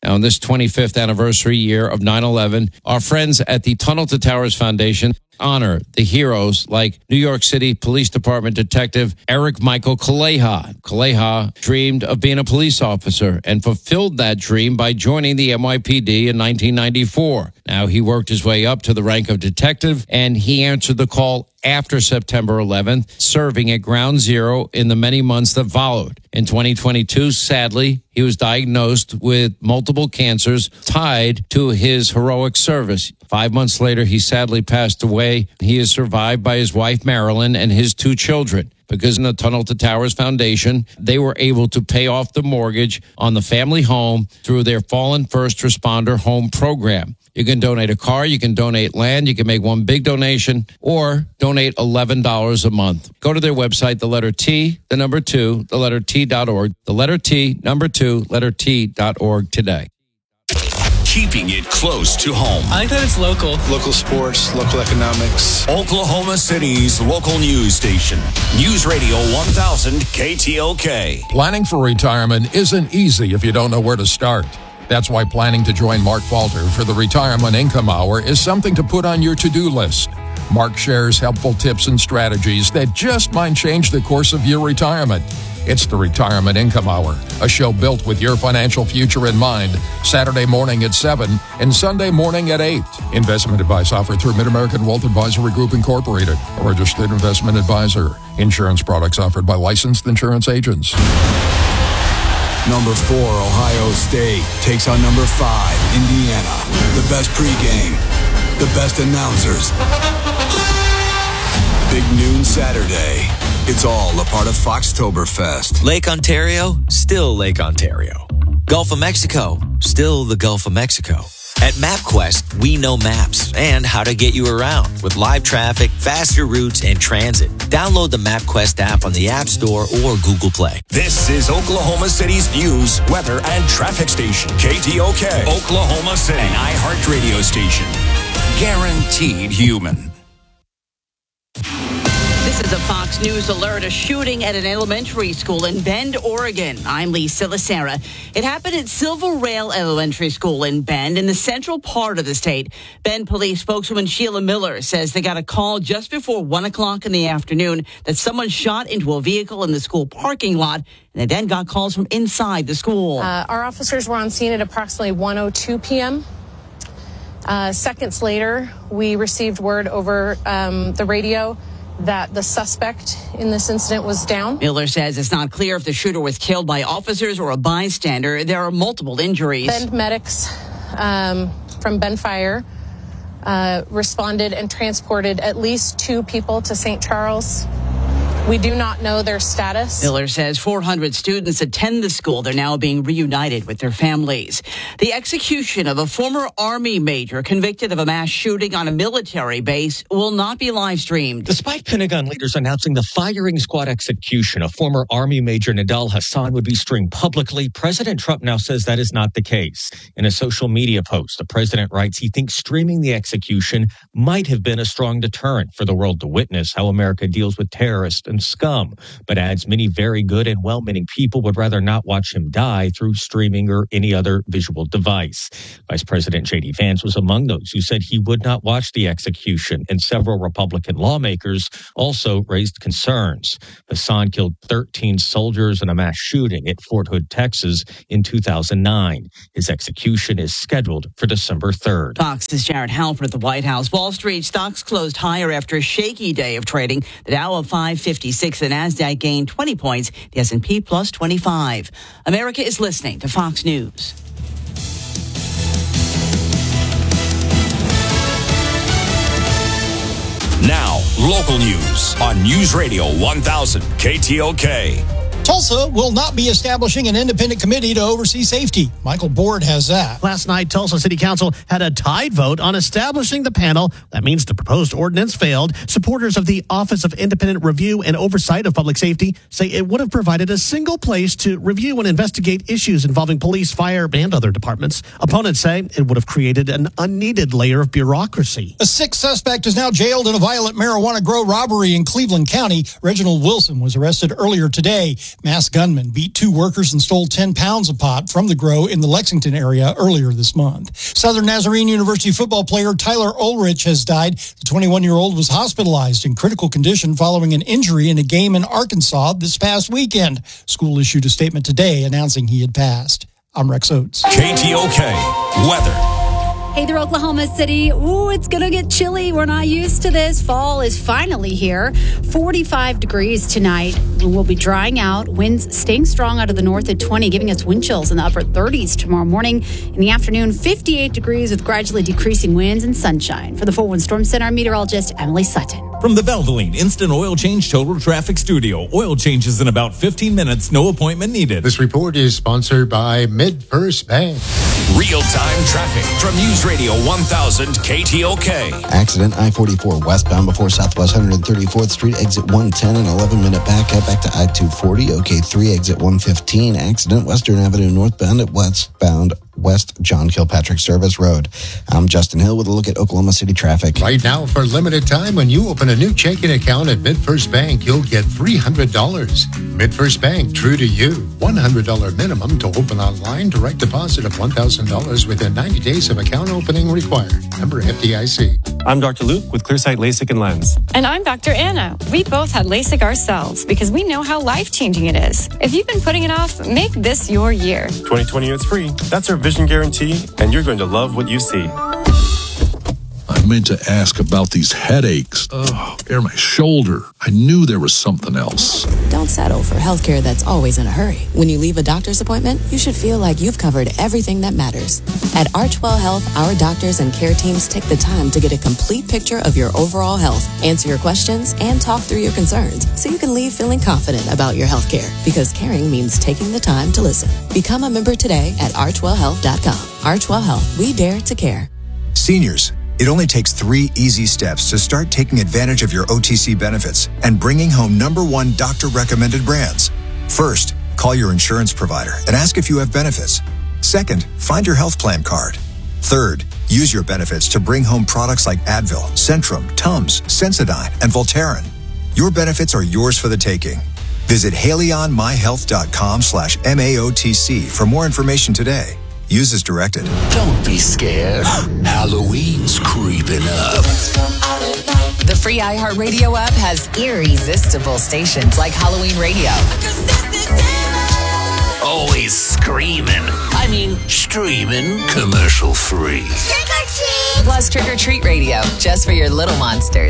Now, on this 25th anniversary year of 9/11, our friends at the Tunnel to Towers Foundation honor the heroes like New York City Police Department Detective Eric Michael Kaleha. Kaleha dreamed of being a police officer and fulfilled that dream by joining the NYPD in 1994. Now, he worked his way up to the rank of detective, and he answered the call after September 11th, serving at Ground Zero in the many months that followed. In 2022, sadly, he was diagnosed with multiple cancers tied to his heroic service. 5 months later, he sadly passed away. He is survived by his wife, Marilyn, and his 2 children. Because in the Tunnel to Towers Foundation, they were able to pay off the mortgage on the family home through their Fallen First Responder Home Program. You can donate a car, you can donate land, you can make one big donation, or donate $11 a month. Go to their website, the letter T, the number 2, the letter T.org, the letter T, number 2, letter T.org today. Keeping it close to home. I like that it's local. Local sports, local economics. Oklahoma City's local news station. News Radio 1000 KTOK. Planning for retirement isn't easy if you don't know where to start. That's why planning to join Mark Falter for the Retirement Income Hour is something to put on your to-do list. Mark shares helpful tips and strategies that just might change the course of your retirement. It's the Retirement Income Hour, a show built with your financial future in mind. Saturday morning at 7 and Sunday morning at 8. Investment advice offered through Mid-American Wealth Advisory Group Incorporated, a registered investment advisor. Insurance products offered by licensed insurance agents. Number 4, Ohio State takes on number 5, Indiana. The best pregame, the best announcers. Big noon Saturday. It's all a part of Foxtoberfest. Lake Ontario, still Lake Ontario. Gulf of Mexico, still the Gulf of Mexico. At MapQuest, we know maps and how to get you around with live traffic, faster routes, and transit. Download the MapQuest app on the App Store or Google Play. This is Oklahoma City's news, weather, and traffic station. KTOK, Oklahoma City, an iHeart radio station. Guaranteed human. This is a Fox News alert, a shooting at an elementary school in Bend, Oregon. I'm Lisa Lacera. It happened at Silver Rail Elementary School in Bend in the central part of the state. Bend police spokeswoman Sheila Miller says they got a call just before 1 o'clock in the afternoon that someone shot into a vehicle in the school parking lot, and they then got calls from inside the school. Our officers were on scene at approximately 1:02 p.m. Seconds later, we received word over the radio that the suspect in this incident was down. Miller says it's not clear if the shooter was killed by officers or a bystander. There are multiple injuries. Bend medics from Bend Fire responded and transported at least 2 people to St. Charles. We do not know their status. Miller says 400 students attend the school. They're now being reunited with their families. The execution of a former Army major convicted of a mass shooting on a military base will not be live streamed. Despite Pentagon leaders announcing the firing squad execution of former Army Major Nidal Hasan would be streamed publicly, President Trump now says that is not the case. In a social media post, the president writes he thinks streaming the execution might have been a strong deterrent for the world to witness how America deals with terrorists and scum, but adds many very good and well-meaning people would rather not watch him die through streaming or any other visual device. Vice President J.D. Vance was among those who said he would not watch the execution, and several Republican lawmakers also raised concerns. Hasan killed 13 soldiers in a mass shooting at Fort Hood, Texas in 2009. His execution is scheduled for December 3rd. Fox's Jared Halford at the White House. Wall Street stocks closed higher after a shaky day of trading. The Dow of 556, the Nasdaq gained 20 points, the S&P plus 25. America is listening to Fox News. Now, local news on News Radio 1000 KTOK. Tulsa will not be establishing an independent committee to oversee safety. Michael Board has that. Last night, Tulsa City Council had a tied vote on establishing the panel. That means the proposed ordinance failed. Supporters of the Office of Independent Review and Oversight of Public Safety say it would have provided a single place to review and investigate issues involving police, fire, and other departments. Opponents say it would have created an unneeded layer of bureaucracy. A sixth suspect is now jailed in a violent marijuana grow robbery in Cleveland County. Reginald Wilson was arrested earlier today. Masked gunmen beat 2 workers and stole 10 pounds of pot from the grow in the Lexington area earlier this month. Southern Nazarene University football player Tyler Ulrich has died. The 21-year-old was hospitalized in critical condition following an injury in a game in Arkansas this past weekend. School issued a statement today announcing he had passed. I'm Rex Oates. KTOK weather. Hey there, Oklahoma City. Ooh, it's going to get chilly. We're not used to this. Fall is finally here. 45 degrees tonight. We'll be drying out. Winds staying strong out of the north at 20, giving us wind chills in the upper 30s tomorrow morning. In the afternoon, 58 degrees with gradually decreasing winds and sunshine. For the 4-1 Storm Center, I'm meteorologist Emily Sutton. From the Valvoline Instant Oil Change Total Traffic Studio. Oil changes in about 15 minutes. No appointment needed. This report is sponsored by MidFirst Bank. Real-time traffic from News Radio 1000 KTOK. Accident I-44 westbound before Southwest 134th Street, exit 110, an 11-minute backup back to I-240, OK3, exit 115. Accident Western Avenue northbound at westbound West John Kilpatrick Service Road. I'm Justin Hill with a look at Oklahoma City traffic. Right now, for a limited time, when you open a new checking account at MidFirst Bank, you'll get $300. MidFirst Bank, true to you. $100 minimum to open online. Direct deposit of $1,000 within 90 days of account opening required. Member FDIC. I'm Dr. Luke with Clearsight LASIK and Lens. And I'm Dr. Anna. We both had LASIK ourselves because we know how life-changing it is. If you've been putting it off, make this your year. 2020 it's free. That's our vision guarantee, and you're going to love what you see. I meant to ask about these headaches. Or my shoulder. I knew there was something else. Don't settle for healthcare that's always in a hurry. When you leave a doctor's appointment, you should feel like you've covered everything that matters. At Archwell Health, our doctors and care teams take the time to get a complete picture of your overall health, answer your questions, and talk through your concerns so you can leave feeling confident about your healthcare. Because caring means taking the time to listen. Become a member today at archwellhealth.com. Archwell Health, we dare to care. Seniors, it only takes 3 easy steps to start taking advantage of your OTC benefits and bringing home #1 doctor-recommended brands. First, call your insurance provider and ask if you have benefits. Second, find your health plan card. Third, use your benefits to bring home products like Advil, Centrum, Tums, Sensodyne, and Voltaren. Your benefits are yours for the taking. Visit HaleyOnMyHealth.com/MAOTC for more information today. Use as directed. Don't be scared. Halloween's creeping up. The free iHeartRadio app has irresistible stations like Halloween Radio. Always screaming. I mean, streaming. Commercial free. Plus Trick or Treat Radio, just for your little monsters.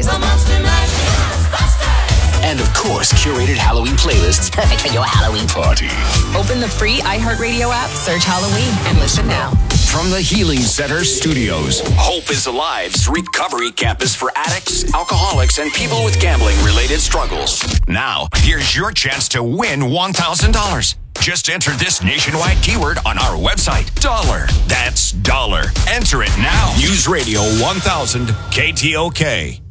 And of course, curated Halloween playlists perfect for your Halloween party. Open the free iHeartRadio app, search Halloween, and listen now. From the Healing Center Studios, Hope is Alive's recovery campus for addicts, alcoholics, and people with gambling-related struggles. Now, here's your chance to win $1,000. Just enter this nationwide keyword on our website, dollar. That's dollar. Enter it now. News Radio 1000 KTOK.